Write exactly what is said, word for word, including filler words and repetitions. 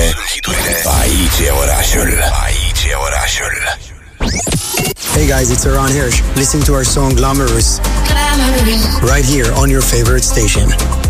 Aici e orașul. Aici e orașul. Hey guys, it's Aran Hirsch. Listen to our song Glamorous right here on your favorite station.